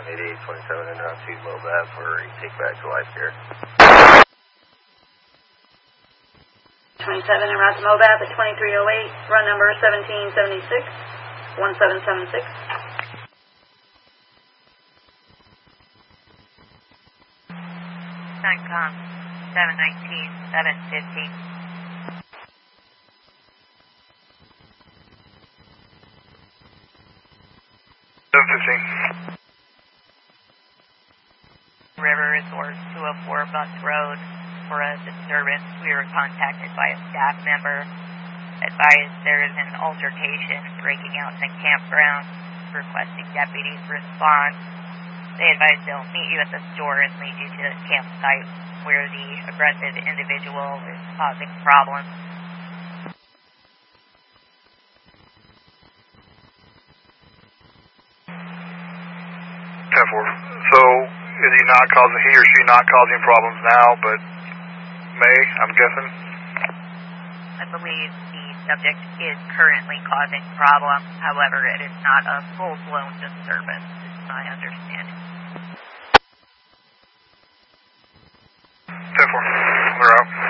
788-27 in route 2 Mobab for a take back to life care. 27 en route to Mobab at 2308, run number 1776, 1776. CENTCOM 719, 715. River Resort 204 Bus Road for a disturbance. We were contacted by a staff member. Advised there is an altercation breaking out in the campground, requesting deputies respond. They advised they'll meet you at the store and lead you to the campsite where the aggressive individual is causing problems. So, is he or she not causing problems now, but may, I'm guessing? I believe the subject is currently causing problems. However, it is not a full-blown disturbance, is my understanding. 10-4, we're out.